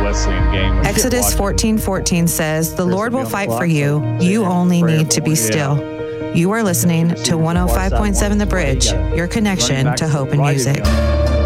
wrestling game. Exodus 14:14 says, "The Lord will fight for you. You only need to be still." You are listening to 105.7 The Bridge, your connection to hope and music.